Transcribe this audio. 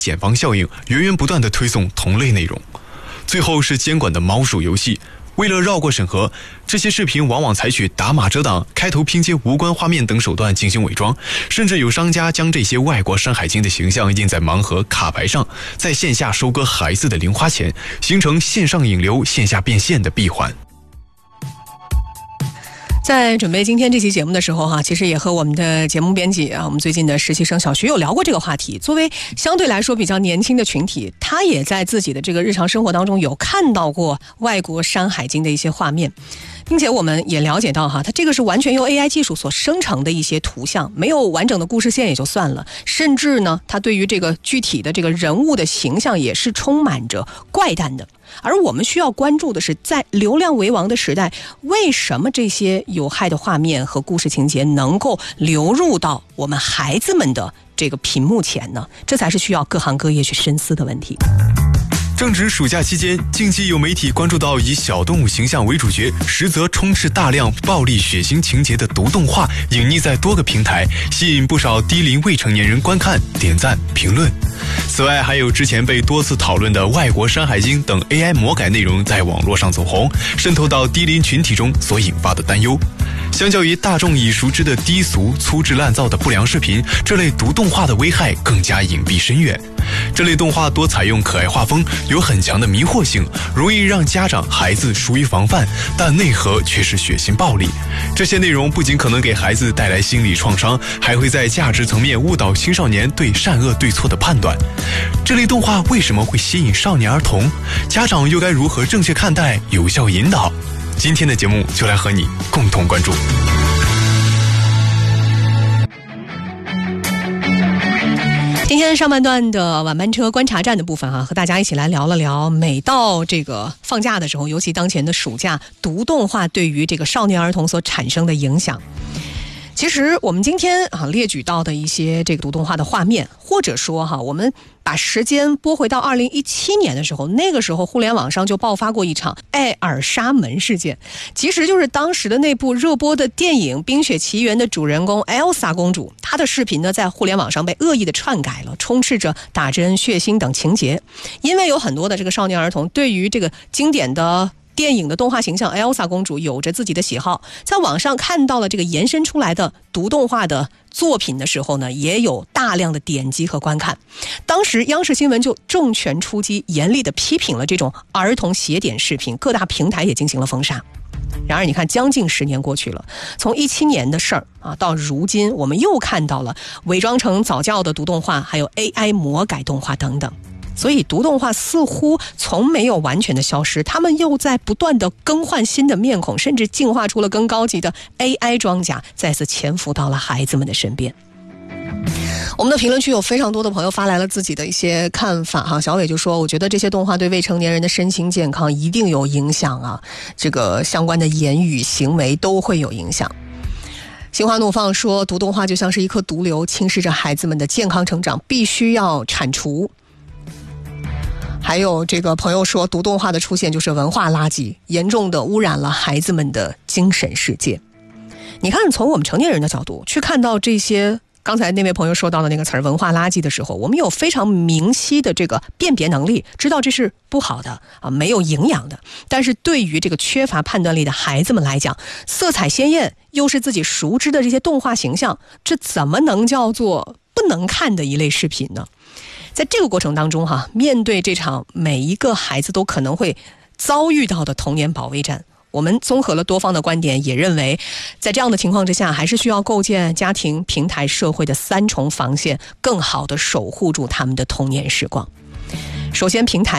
茧房效应，源源不断地推送同类内容。最后是监管的猫鼠游戏，为了绕过审核，这些视频往往采取打码遮挡、开头拼接无关画面等手段进行伪装，甚至有商家将这些外国山海经的形象印在盲盒卡牌上，在线下收割孩子的零花钱，形成线上引流、线下变现的闭环。 在准备今天这期节目的时候其实也和我们的节目编辑我们最近的实习生小徐有聊过这个话题。作为相对来说比较年轻的群体，他也在自己的这个日常生活当中有看到过外国山海经的一些画面，并且我们也了解到它这个是完全由 AI 技术所生成的一些图像，没有完整的故事线也就算了，甚至呢它对于这个具体的这个人物的形象也是充满着怪诞的。而我们需要关注的是，在流量为王的时代，为什么这些有害的画面和故事情节能够流入到我们孩子们的这个屏幕前呢？这才是需要各行各业去深思的问题。 正值暑假期间，近期有媒体关注到以小动物形象为主角，实则充斥大量暴力血腥情节的毒动画，隐匿在多个平台，吸引不少低龄未成年人观看、点赞、评论。此外，还有之前被多次讨论的外国山海经等 AI 魔改内容在网络上走红，渗透到低龄群体中所引发的担忧。相较于大众已熟知的低俗、粗制滥造的不良视频，这类毒动画的危害更加隐蔽深远。这类动画多采用可爱画风，有很强的迷惑性，容易让家长孩子疏于防范，但内核却是血腥暴力。这些内容不仅可能给孩子带来心理创伤，还会在价值层面误导青少年对善恶对错的判断。这类动画为什么会吸引少年儿童？家长又该如何正确看待、有效引导？今天的节目就来和你共同关注。 今天上半段的晚班车观察站的部分和大家一起来聊了聊，每到这个放假的时候，尤其当前的暑假，毒动画对于这个少年儿童所产生的影响。其实我们今天列举到的一些这个毒动画的画面，或者说我们把时间拨回到2017年的时候，那个时候互联网上就爆发过一场艾尔莎门事件，其实就是当时的那部热播的电影《冰雪奇缘》的主人公 Elsa 公主，她的视频呢在互联网上被恶意的篡改了，充斥着打针、血腥等情节。因为有很多的这个少年儿童对于这个经典的电影的动画形象 Elsa 公主有着自己的喜好，在网上看到了这个延伸出来的毒动画的作品的时候呢，也有大量的点击和观看。当时央视新闻就重拳出击，严厉的批评了这种儿童邪典视频，各大平台也进行了封杀。然而你看，将近10年过去了，从17年的事儿到如今，我们又看到了伪装成早教的毒动画，还有 AI 魔改动画等等。所以毒动画似乎从没有完全的消失，他们又在不断的更换新的面孔，甚至进化出了更高级的 AI 装甲，再次潜伏到了孩子们的身边。我们的评论区有非常多的朋友发来了自己的一些看法小伟就说，我觉得这些动画对未成年人的身心健康一定有影响这个相关的言语行为都会有影响。心花怒放说，毒动画就像是一颗毒瘤，侵蚀着孩子们的健康成长，必须要铲除。还有这个朋友说，毒动画的出现就是文化垃圾，严重的污染了孩子们的精神世界。你看，从我们成年人的角度去看到这些刚才那位朋友说到的那个词儿文化垃圾的时候，我们有非常明晰的这个辨别能力，知道这是不好的没有营养的。但是对于这个缺乏判断力的孩子们来讲，色彩鲜艳又是自己熟知的这些动画形象，这怎么能叫做不能看的一类视频呢？在这个过程当中面对这场每一个孩子都可能会遭遇到的童年保卫战，我们综合了多方的观点，也认为在这样的情况之下，还是需要构建家庭、平台、社会的3重防线，更好地守护住他们的童年时光。首先，平台